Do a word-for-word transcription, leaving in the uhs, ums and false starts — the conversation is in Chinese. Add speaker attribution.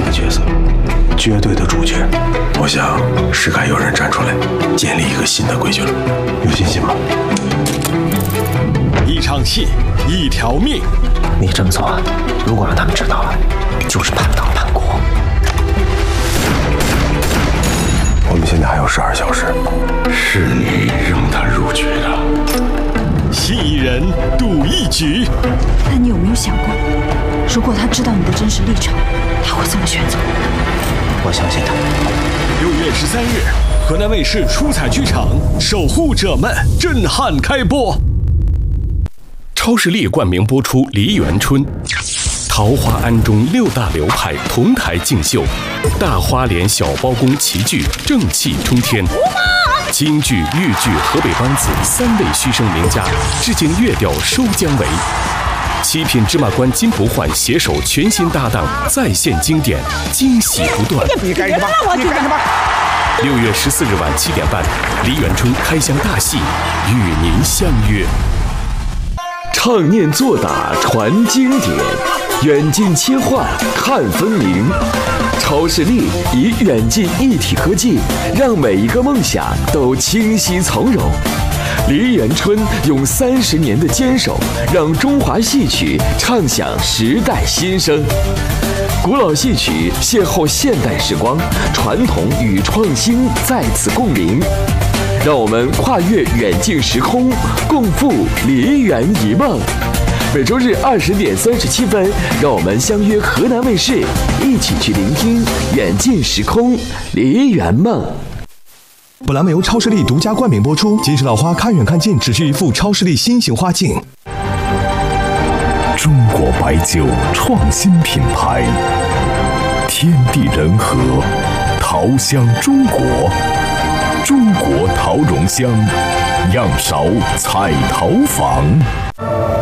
Speaker 1: 个角色，绝对的主角。我想是该有人站出来，建立一个新的规矩了。有信心吗？
Speaker 2: 一场戏，一条命。
Speaker 3: 你这么做，如果让他们知道了，就是叛党叛国。
Speaker 1: 我们现在还有十二小时。
Speaker 4: 是你让他入局的。
Speaker 2: 信一人，赌一局。
Speaker 5: 但你有没有想过，如果他知道你的真实立场，他会怎么选择？
Speaker 3: 我相信他。
Speaker 2: 六月十三日，河南卫视出彩剧场《守护者们》震撼开播。超视力冠名播出《梨园春》，桃花庵中六大流派同台竞秀，大花脸小包公齐聚，正气冲天。京剧、豫剧、河北梆子三位虚声名家致敬粤调收姜维。七品芝麻官金不换携手全新搭档，再现经典，惊喜不断。
Speaker 6: 你干什么？你干什么？
Speaker 2: 六月十四日晚七点半，梨园春开箱大戏，与您相约。
Speaker 7: 唱念做打传经典，远近切换看分明。超视力以远近一体科技，让每一个梦想都清晰从容。梨园春用三十年的坚守，让中华戏曲唱响时代新声。古老戏曲邂逅现代时光，传统与创新在此共鸣。让我们跨越远近时空，共赴梨园一梦。每周日二十点三十七分，让我们相约河南卫视，一起去聆听远近时空梨园梦。
Speaker 8: 本栏目由超视力独家冠名播出。金石老花看远看近，只需一副超视力新型花镜。
Speaker 9: 中国白酒创新品牌，天地人和，桃香中国，中国桃蓉香，样勺彩桃坊。